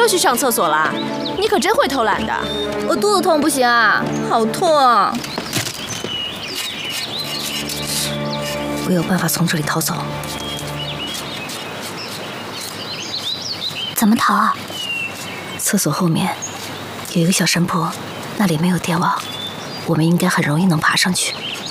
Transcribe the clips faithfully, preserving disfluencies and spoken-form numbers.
又去上厕所啦？你可真会偷懒的。 我肚子痛不行啊，好痛啊！ 我有办法从这里逃走。 怎么逃啊？ 厕所后面有一个小山坡，那里没有电网，我们应该很容易能爬上去。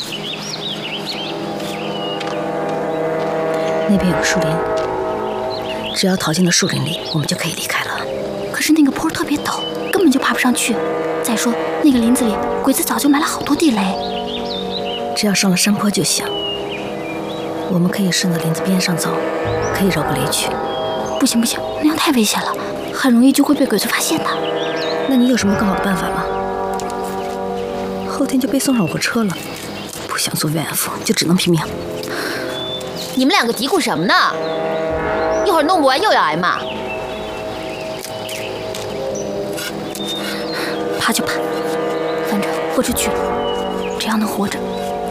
那边有个树林，只要逃进了树林里，我们就可以离开了。 可是那个坡特别陡，根本就爬不上去。再说那个林子里，鬼子早就埋了好多地雷。 只要上了山坡就行。我们可以顺着林子边上走，可以绕过雷区。 不行不行，那样太危险了，很容易就会被鬼子发现的。 那你有什么更好的办法吗？后天就被送上火车了，不想做慰安妇就只能拼命。 你们两个嘀咕什么呢？一会儿弄不完又要挨骂。 怕就怕，反正豁出去了，只要能活着。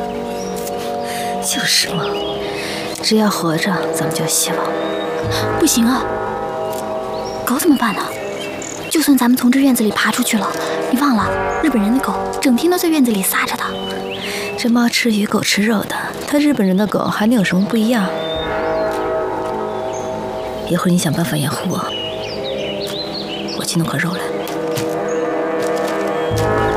就是嘛，只要活着，咱们就有希望。 不行啊，狗怎么办呢？就算咱们从这院子里爬出去了，你忘了日本人的狗整天都在院子里撒着的。 这猫吃鱼，狗吃肉的，它日本人的狗还能有什么不一样？一会儿你想办法掩护我，我去弄块肉来。